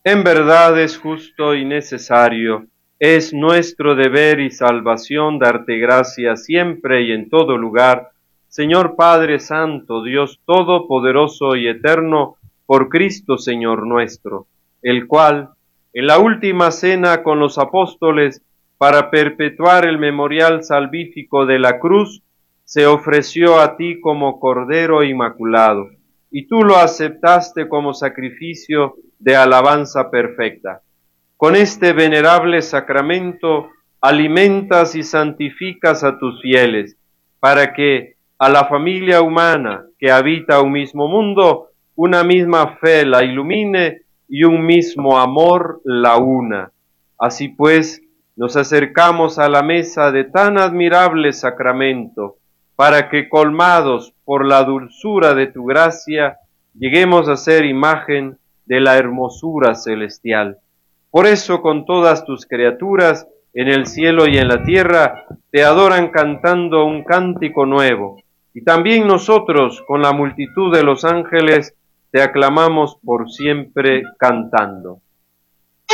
En verdad es justo y necesario, es nuestro deber y salvación darte gracias siempre y en todo lugar, Señor Padre Santo, Dios Todopoderoso y Eterno, por Cristo Señor nuestro, el cual, en la última cena con los apóstoles, para perpetuar el memorial salvífico de la cruz, se ofreció a ti como Cordero Inmaculado, y tú lo aceptaste como sacrificio de alabanza perfecta. Con este venerable sacramento alimentas y santificas a tus fieles, para que a la familia humana que habita un mismo mundo, una misma fe la ilumine y un mismo amor la una. Así pues, nos acercamos a la mesa de tan admirable sacramento, para que colmados por la dulzura de tu gracia, lleguemos a ser imagen de la hermosura celestial. Por eso con todas tus criaturas, en el cielo y en la tierra, te adoran cantando un cántico nuevo. Y también nosotros, con la multitud de los ángeles, te aclamamos por siempre cantando.